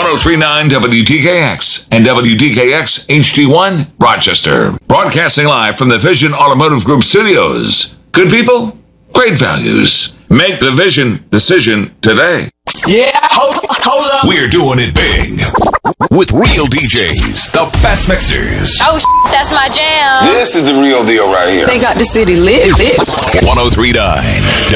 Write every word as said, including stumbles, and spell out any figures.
three point nine W T K X and W T K X H D one, Rochester. Broadcasting live from the Vision Automotive Group studios. Good people, great values. Make the Vision decision today. Yeah, hold, hold up. We're doing it big with real D Js, the best mixers. Oh, that's my jam. This is the real deal right here. They got the city lit. lit. one oh three point nine